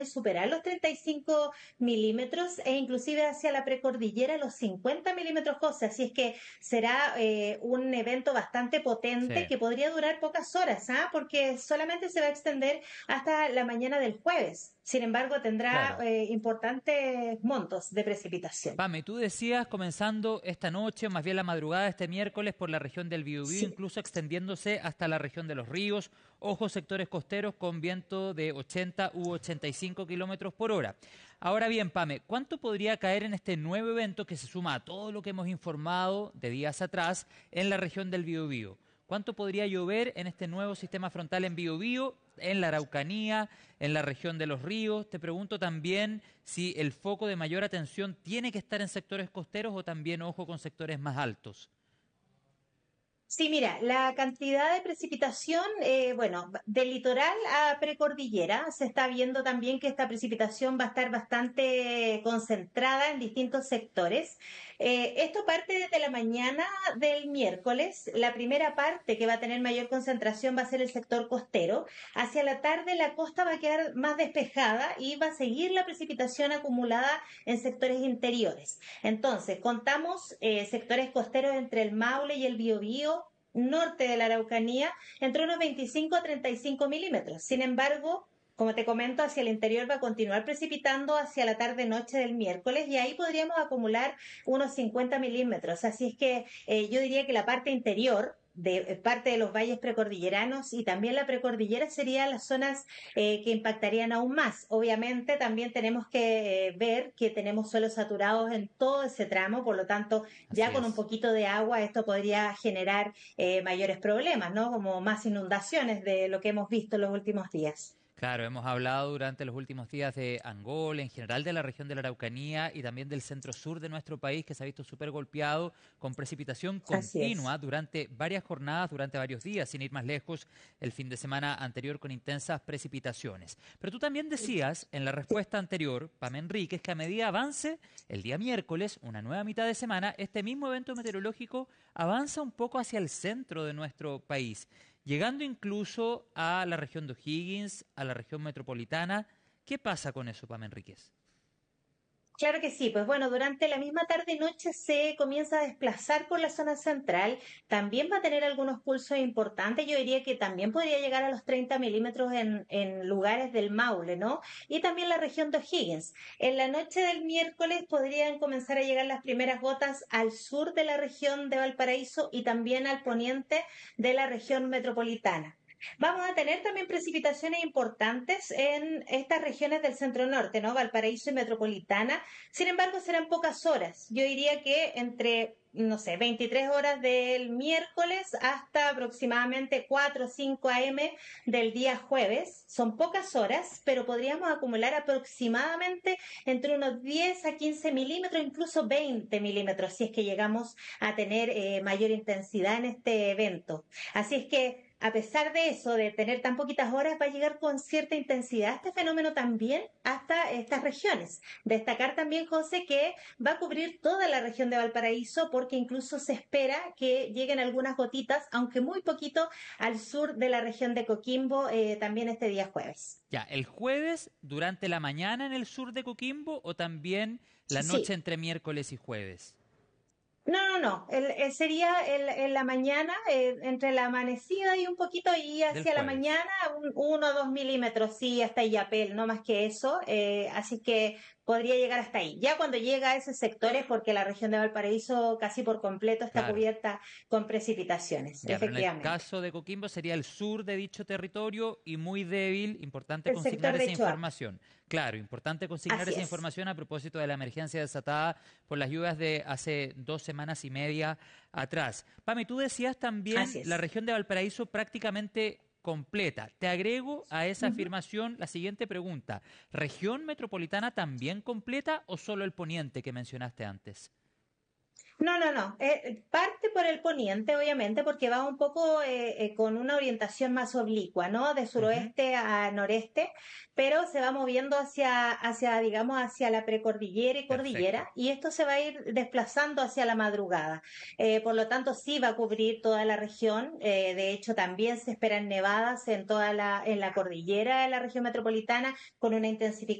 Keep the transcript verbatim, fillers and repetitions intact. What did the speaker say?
superar los treinta y cinco milímetros e inclusive hacia la precordillera los cincuenta milímetros, José. Así es que será eh, un evento bastante potente Sí, que podría durar pocas horas, ¿ah? Porque solamente se va a extender hasta la mañana del jueves. Sin embargo, tendrá claro. eh, importantes montos de precipitación. Pame, tú decías comenzando esta noche, más bien la madrugada de este miércoles, por la región del Biobío, Sí. incluso extendiéndose hasta la región de los ríos, ojo, sectores costeros con viento de ochenta u ochenta y cinco kilómetros por hora. Ahora bien, Pame, ¿cuánto podría caer en este nuevo evento que se suma a todo lo que hemos informado de días atrás en la región del Biobío? ¿Cuánto podría llover en este nuevo sistema frontal en Biobío, en la Araucanía, en la región de los ríos? Te pregunto también si el foco de mayor atención tiene que estar en sectores costeros o también ojo con sectores más altos. Sí, mira, la cantidad de precipitación, eh, bueno, del litoral a precordillera, se está viendo también que esta precipitación va a estar bastante concentrada en distintos sectores. Eh, esto parte desde la mañana del miércoles. La primera parte que va a tener mayor concentración va a ser el sector costero. Hacia la tarde la costa va a quedar más despejada y va a seguir la precipitación acumulada en sectores interiores. Entonces, contamos eh, sectores costeros entre el Maule y el Biobío, norte de la Araucanía, entre unos veinticinco a treinta y cinco milímetros. Sin embargo, como te comento, hacia el interior va a continuar precipitando hacia la tarde-noche del miércoles y ahí podríamos acumular unos cincuenta milímetros. Así es que eh, yo diría que la parte interior, de eh, parte de los valles precordilleranos y también la precordillera serían las zonas eh, que impactarían aún más. Obviamente también tenemos que eh, ver que tenemos suelos saturados en todo ese tramo, por lo tanto Así ya con un es. poquito de agua esto podría generar eh, mayores problemas, ¿no? Como más inundaciones de lo que hemos visto en los últimos días. Claro, hemos hablado durante los últimos días de Angola, en general de la región de la Araucanía y también del centro sur de nuestro país, que se ha visto súper golpeado con precipitación Así es. continua durante varias jornadas, durante varios días, sin ir más lejos, el fin de semana anterior con intensas precipitaciones. Pero tú también decías en la respuesta anterior, Pam Enríquez, que a medida avance el día miércoles, una nueva mitad de semana, este mismo evento meteorológico avanza un poco hacia el centro de nuestro país, llegando incluso a la región de O'Higgins, a la región metropolitana. ¿Qué pasa con eso, Pam Enríquez? Claro que sí, pues bueno, durante la misma tarde y noche se comienza a desplazar por la zona central, también va a tener algunos pulsos importantes, yo diría que también podría llegar a los treinta milímetros en, en lugares del Maule, ¿no? Y también la región de O'Higgins. En la noche del miércoles podrían comenzar a llegar las primeras gotas al sur de la región de Valparaíso y también al poniente de la región metropolitana. Vamos a tener también precipitaciones importantes en estas regiones del centro norte, ¿no? Valparaíso y Metropolitana. Sin embargo, serán pocas horas. Yo diría que entre, no sé, veintitrés horas del miércoles hasta aproximadamente cuatro o cinco a m del día jueves. Son pocas horas, pero podríamos acumular aproximadamente entre unos diez a quince milímetros, incluso veinte milímetros, si es que llegamos a tener eh, mayor intensidad en este evento. Así es que a pesar de eso, de tener tan poquitas horas, va a llegar con cierta intensidad este fenómeno también hasta estas regiones. Destacar también, José, que va a cubrir toda la región de Valparaíso porque incluso se espera que lleguen algunas gotitas, aunque muy poquito, al sur de la región de Coquimbo eh, también este día jueves. Ya, ¿el jueves durante la mañana en el sur de Coquimbo o también la noche Sí, entre miércoles y jueves? no, no, no. El, el sería el, en la mañana, eh, entre la amanecida y un poquito, y Del hacia la jueves. mañana, un, uno o dos milímetros, sí, hasta Illapel, no más que eso. Eh, así que podría llegar hasta ahí. Ya cuando llega a esos sectores, porque la región de Valparaíso casi por completo está Claro. cubierta con precipitaciones, Ya, pero en el efectivamente. caso de Coquimbo sería el sur de dicho territorio y muy débil. Importante El consignar sector esa de Choapa. información. Claro, importante consignar Así esa es. información a propósito de la emergencia desatada por las lluvias de hace dos semanas y media atrás. Pami, tú decías también Así la es. región de Valparaíso prácticamente completa. Te agrego a esa Ujú. afirmación la siguiente pregunta. ¿Región metropolitana también completa o solo el poniente que mencionaste antes? No, no, no. Eh, parte por el poniente, obviamente, porque va un poco eh, eh, con una orientación más oblicua, ¿no? De Ujú. suroeste a noreste, pero se va moviendo hacia, hacia, digamos, hacia la precordillera y Perfecto. cordillera, y esto se va a ir desplazando hacia la madrugada. Eh, por lo tanto, sí va a cubrir toda la región. Eh, de hecho, también se esperan nevadas en toda la, en la cordillera de la región metropolitana con una intensificación